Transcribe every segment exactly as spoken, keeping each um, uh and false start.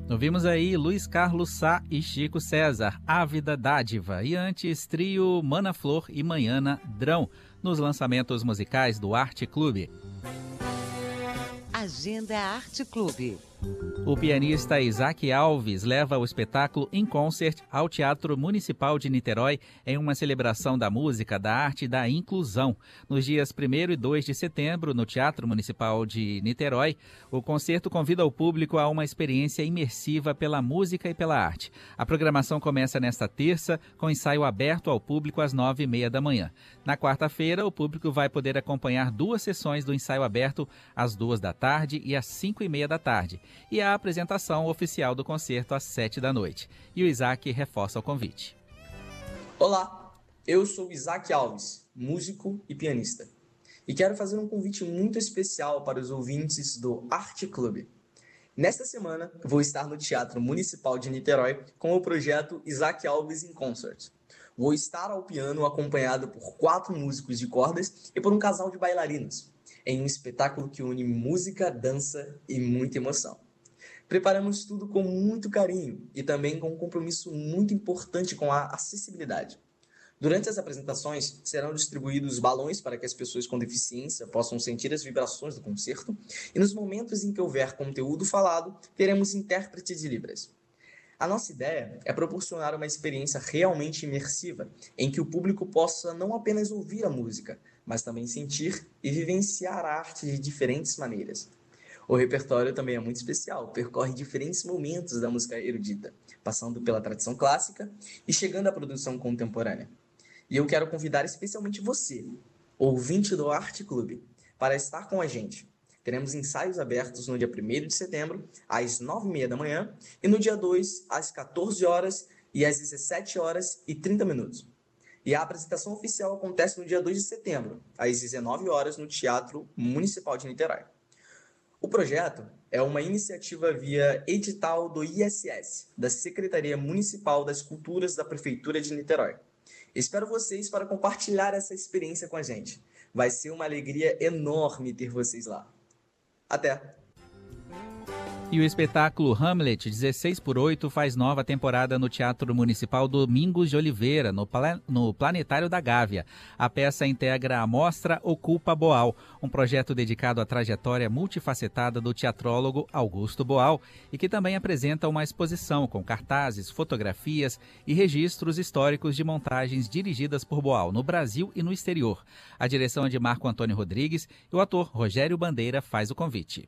Ouvimos aí Luiz Carlos Sá e Chico César, Ávida Dádiva. E antes, trio Mana Flor e Manhana Drão, nos lançamentos musicais do Arte Clube. Agenda Arte Clube. O pianista Isaac Alves leva o espetáculo In Concert ao Teatro Municipal de Niterói em uma celebração da música, da arte e da inclusão. Nos dias primeiro e dois de setembro, no Teatro Municipal de Niterói, o concerto convida o público a uma experiência imersiva pela música e pela arte. A programação começa nesta terça, com ensaio aberto ao público às nove e meia da manhã. Na quarta-feira, o público vai poder acompanhar duas sessões do ensaio aberto, às duas da tarde e às cinco e meia da tarde. E a apresentação oficial do concerto às sete da noite. E o Isaac reforça o convite. Olá, eu sou Isaac Alves, músico e pianista. E quero fazer um convite muito especial para os ouvintes do Arte Clube. Nesta semana, vou estar no Teatro Municipal de Niterói com o projeto Isaac Alves in Concert. Vou estar ao piano acompanhado por quatro músicos de cordas e por um casal de bailarinos, em um espetáculo que une música, dança e muita emoção. Preparamos tudo com muito carinho e também com um compromisso muito importante com a acessibilidade. Durante as apresentações, serão distribuídos balões para que as pessoas com deficiência possam sentir as vibrações do concerto, e nos momentos em que houver conteúdo falado, teremos intérprete de Libras. A nossa ideia é proporcionar uma experiência realmente imersiva, em que o público possa não apenas ouvir a música, mas também sentir e vivenciar a arte de diferentes maneiras. O repertório também é muito especial, percorre diferentes momentos da música erudita, passando pela tradição clássica e chegando à produção contemporânea. E eu quero convidar especialmente você, ouvinte do Arte Clube, para estar com a gente. Teremos ensaios abertos no dia primeiro de setembro, às nove e meia da manhã, e no dia dois, às quatorze horas e às dezessete horas e trinta minutos. E a apresentação oficial acontece no dia dois de setembro, às dezenove horas, no Teatro Municipal de Niterói. O projeto é uma iniciativa via edital do I S S, da Secretaria Municipal das Culturas da Prefeitura de Niterói. Espero vocês para compartilhar essa experiência com a gente. Vai ser uma alegria enorme ter vocês lá. Até! E o espetáculo Hamlet dezesseis por oito faz nova temporada no Teatro Municipal Domingos de Oliveira, no, Pla- no Planetário da Gávea. A peça integra a mostra Ocupa Boal, um projeto dedicado à trajetória multifacetada do teatrólogo Augusto Boal, e que também apresenta uma exposição com cartazes, fotografias e registros históricos de montagens dirigidas por Boal no Brasil e no exterior. A direção é de Marco Antônio Rodrigues e o ator Rogério Bandeira faz o convite.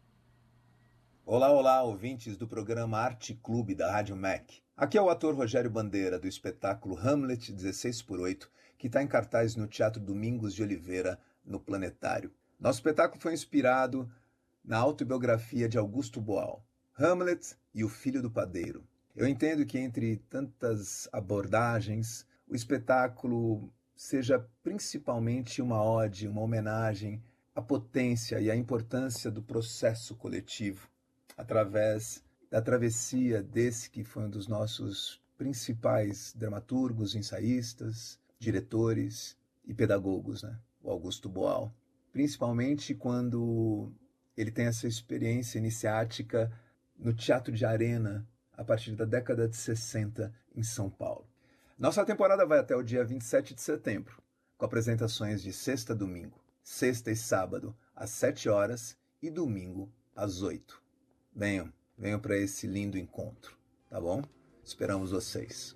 Olá, olá, ouvintes do programa Arte Clube da Rádio M E C. Aqui é o ator Rogério Bandeira, do espetáculo Hamlet dezesseis por oito, que está em cartaz no Teatro Domingos de Oliveira, no Planetário. Nosso espetáculo foi inspirado na autobiografia de Augusto Boal, Hamlet e o Filho do Padeiro. Eu entendo que entre tantas abordagens, o espetáculo seja principalmente uma ode, uma homenagem à potência e à importância do processo coletivo, através da travessia desse que foi um dos nossos principais dramaturgos, ensaístas, diretores e pedagogos, né? O Augusto Boal. Principalmente quando ele tem essa experiência iniciática no teatro de arena, a partir da década de sessenta, em São Paulo. Nossa temporada vai até o dia vinte e sete de setembro, com apresentações de sexta a domingo, sexta e sábado, às sete horas, e domingo, às oito. Venham, venham para esse lindo encontro, tá bom? Esperamos vocês.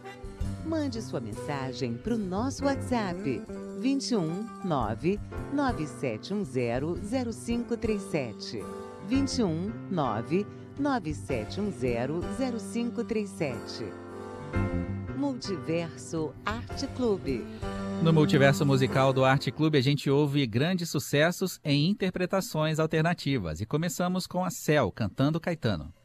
Mande sua mensagem para o nosso WhatsApp vinte e um, nove, nove sete um zero, zero cinco três sete. vinte e um, nove, nove sete um zero, zero cinco três sete. Multiverso Arte Clube. No Multiverso Musical do Arte Clube, a gente ouve grandes sucessos em interpretações alternativas. E começamos com a Cel, cantando Caetano.